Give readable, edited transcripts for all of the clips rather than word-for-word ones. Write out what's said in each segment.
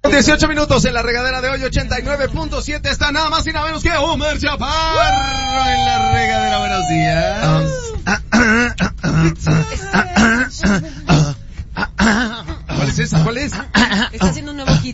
Con 18 minutos en la regadera de hoy, 89.7, está nada más y nada menos que Omar Chaparro en la regadera. Buenos días. ¿Cuál es esa? ¿Cuál es? Está haciendo un nuevo hit.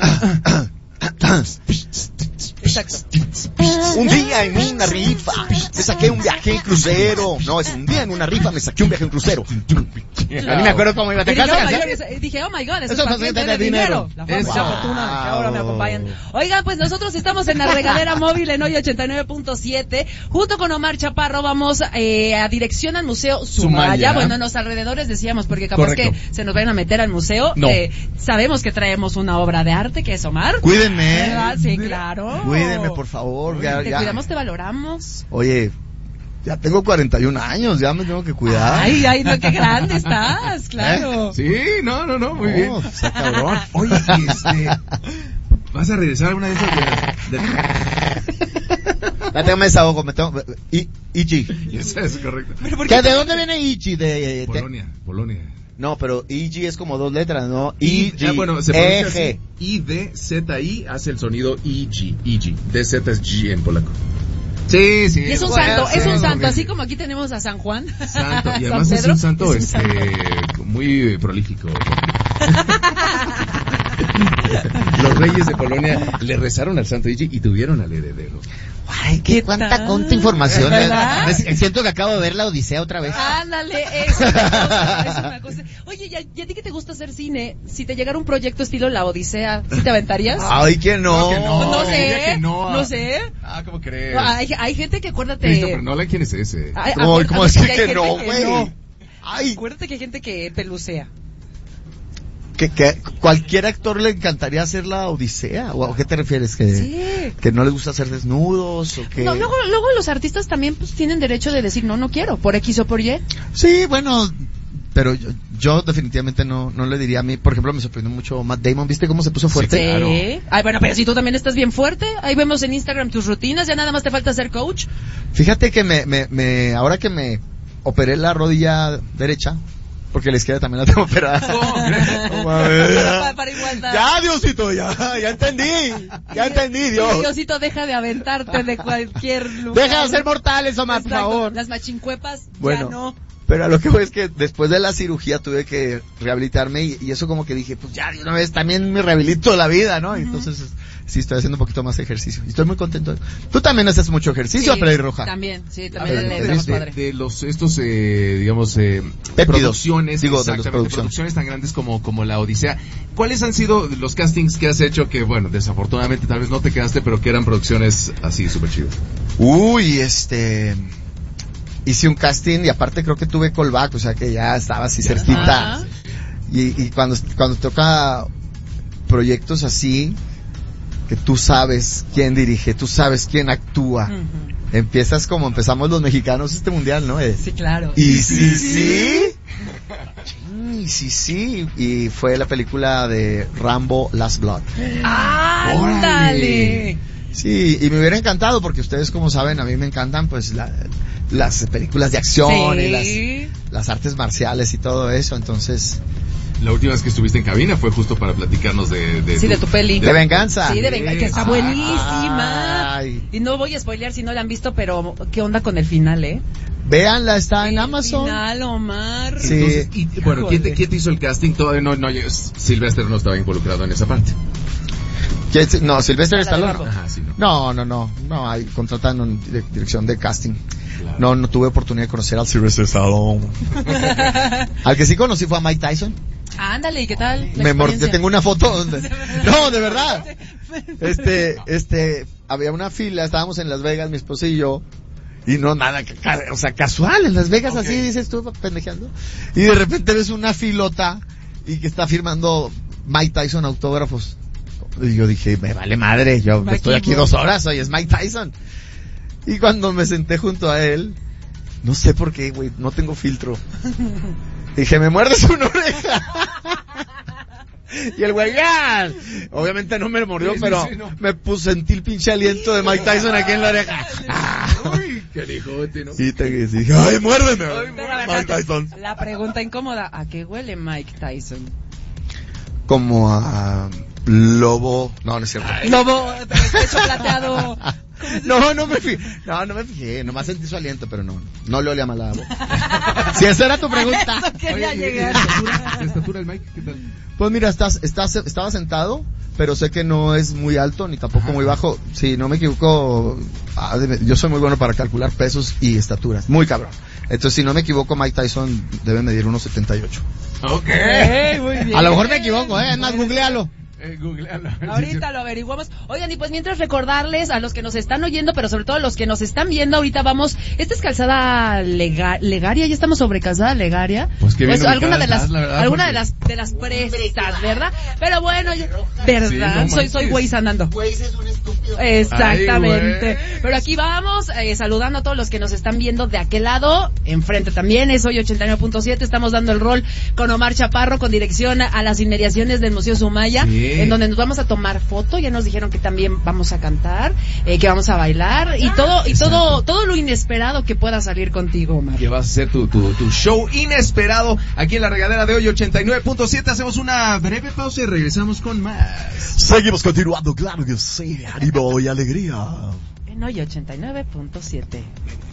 Exacto. Un día en una rifa me saqué un viaje en crucero. No, es un día en una rifa me saqué un viaje en crucero. A mí me acuerdo cómo iba a Dije, oh my God, eso es paciente de dinero. La fortuna que ahora me acompañan. Oigan, pues nosotros estamos en la regadera móvil en hoy 89.7. Junto con Omar Chaparro vamos a dirección al Museo Sumaya. Bueno, en los alrededores decíamos, porque capaz que se nos vayan a meter al museo. No. Sabemos que traemos una obra de arte que es Omar. Cuídenme. ¿Verdad? Sí, claro. Cuídenme, por favor. Te cuidamos, te valoramos. Oye, ya tengo 41 años, ya me tengo que cuidar. Ay, no, qué grande estás, claro. Sí, no, muy bien. Está cabrón. Oye, ¿vas a regresar a una de esas Ya tengo desahogo, me tengo... Ichi. Eso es correcto. ¿De dónde viene Ichi? Polonia. No, pero Ig es como dos letras, ¿no? Ig. Bueno, se pronuncia así. I-D-Z-I hace el sonido Ig. D-Z es G en polaco. Sí. Y es un santo, así como aquí tenemos a San Juan. Santo, y además es un santo, muy prolífico. Los reyes de Polonia le rezaron al santo Ig y tuvieron al heredero. Ay, cuánta información. Siento que acabo de ver la Odisea otra vez. Ándale, es una cosa. Oye, ¿y a ti que te gusta hacer cine? Si te llegara un proyecto estilo La Odisea, ¿sí te aventarías? Ay, que no. No sé. Ah, ¿cómo crees? No, hay gente que, acuérdate... Christopher Nolan, ¿quién es ese? ¿Cómo decir que no, güey? Ay, acuérdate que hay gente que pelucea. Que cualquier actor le encantaría hacer la Odisea, ¿o a qué te refieres? Que no les gusta hacer desnudos o que... No, luego los artistas también pues tienen derecho de decir no quiero, por X o por Y. Sí, bueno, pero yo definitivamente no le diría a mí. Por ejemplo, me sorprendió mucho Matt Damon, ¿viste cómo se puso fuerte? Sí. Claro. Ay, bueno, pero si tú también estás bien fuerte, ahí vemos en Instagram tus rutinas, ya nada más te falta ser coach. Fíjate que ahora que me operé la rodilla derecha, porque la izquierda también la tengo operada. Para igualdad. Ya, Diosito, ya entendí, Dios. Diosito, deja de aventarte de cualquier lugar. Deja de ser mortales, Omar, por favor. Las machincuepas, bueno, ya no. Pero a lo que voy es que después de la cirugía tuve que rehabilitarme y eso como que dije, pues ya de una vez también me rehabilito la vida, ¿no? Y entonces sí estoy haciendo un poquito más de ejercicio y estoy muy contento. Tú también haces mucho ejercicio, Sí, Pelirroja. también De los estos digamos producciones, digo, de exactamente, los producciones tan grandes como la Odisea. ¿Cuáles han sido los castings que has hecho que, bueno, desafortunadamente tal vez no te quedaste, pero que eran producciones así súper chidas? Uy, hice un casting y aparte creo que tuve callback, o sea que ya estaba así cerquita. Y cuando toca proyectos así, que tú sabes quién dirige, tú sabes quién actúa. Empiezas como empezamos los mexicanos este mundial, ¿no? Sí, claro. Y sí. Y fue la película de Rambo Last Blood. ¡Ándale! Sí, y me hubiera encantado porque ustedes, como saben, a mí me encantan pues las películas de acción y las artes marciales y todo eso, entonces... La última vez que estuviste en cabina fue justo para platicarnos de tu peli. De Venganza. Sí, de Venganza, que está buenísima. Ay. Y no voy a spoilear si no la han visto, pero ¿qué onda con el final, Véanla, está en Amazon. Final, Omar. Sí. Entonces, bueno, ¿quién te hizo el casting? Todavía no Sylvester no estaba involucrado en esa parte. No, Sylvester Stallone. Ajá, sí, No, hay contratan una dirección de casting. Claro. No tuve oportunidad de conocer al Sylvester Stallone. Al que sí conocí fue a Mike Tyson. Ándale, ¿y qué tal? Yo tengo una foto donde... No, de verdad. Había una fila, estábamos en Las Vegas, mi esposa y yo, y no nada, o sea, casual, en Las Vegas, así dices tú, pendejeando. Y de repente ves una filota y que está firmando Mike Tyson autógrafos. Y yo dije, me vale madre, yo estoy aquí 2 horas, oye, es Mike Tyson. Y cuando me senté junto a él, no sé por qué, güey, no tengo filtro. Dije, ¿me muerdes una oreja? Y el güey, ¡ya! Obviamente no me mordió, pero sentí el pinche aliento de Mike Tyson aquí en la oreja. Uy, qué lijote, ¿no? Sí, dije, ¡ay, muérdeme! Mike Tyson. La pregunta incómoda, ¿a qué huele Mike Tyson? Como a Lobo. No, no es cierto. Lobo, pecho plateado. No me fijé. Nomás sentí su aliento, pero no le olía mal a la boca. Si esa era tu pregunta. Eso quería llegar. ¿De estatura el Mike? ¿Qué tal? Pues mira, estaba sentado, pero sé que no es muy alto ni tampoco muy bajo. Si no me equivoco, yo soy muy bueno para calcular pesos y estaturas. Muy cabrón. Entonces, si no me equivoco, Mike Tyson debe medir 1.78. Ok. Muy bien. A lo mejor me equivoco, es más, googlealo. Googlealo. Ahorita lo averiguamos. Oigan, y pues mientras recordarles a los que nos están oyendo, pero sobre todo a los que nos están viendo, ahorita vamos, esta es calzada legaria, ya estamos sobre calzada legaria. Pues que bien alguna de las, verdad, alguna porque... de las prestas, ¿verdad? Pero bueno, ¿verdad? Sí, no soy Waze andando. Waze es un estúpido. Exactamente. Pero aquí vamos, saludando a todos los que nos están viendo de aquel lado, enfrente también, es hoy 89.7, estamos dando el rol con Omar Chaparro, con dirección a las inmediaciones del Museo Sumaya. Sí. En donde nos vamos a tomar foto, ya nos dijeron que también vamos a cantar, que vamos a bailar y todo lo inesperado que pueda salir contigo, Omar. Que vas a hacer tu show inesperado aquí en la regadera de hoy 89.7. Hacemos una breve pausa y regresamos con más. Seguimos continuando, claro que sí, ánimo y alegría. En hoy 89.7.